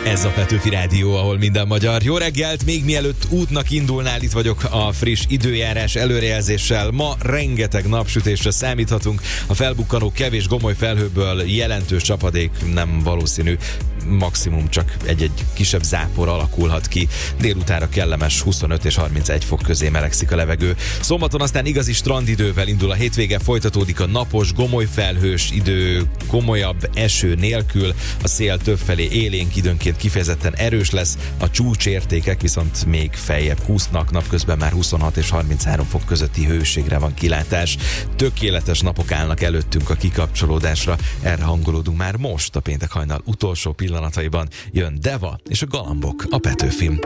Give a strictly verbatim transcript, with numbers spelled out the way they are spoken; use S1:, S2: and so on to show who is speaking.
S1: Ez a Petőfi Rádió, ahol minden magyar. Jó reggelt, még mielőtt útnak indulnál, itt vagyok a friss időjárás előrejelzéssel. Ma rengeteg napsütésre számíthatunk. A felbukkanó kevés gomoly felhőből jelentős csapadék nem valószínű. Maximum csak egy-egy kisebb zápor alakulhat ki. Délutánra kellemes huszonöt és harmincegy fok közé melegszik a levegő. Szombaton aztán igazi strandidővel indul a hétvége, folytatódik a napos, gomoly felhős idő, komolyabb eső nélkül. A szél többfelé élénk, időnként kifejezetten erős lesz, a csúcsértékek viszont még feljebb kúsznak, napközben már huszonhat és harminchárom fok közötti hőségre van kilátás. Tökéletes napok állnak előttünk a kikapcsolódásra, erre hangolódunk már most. A péntek hajnal utolsó pillanataiban jön Deva és a Galambok, a Petőfin.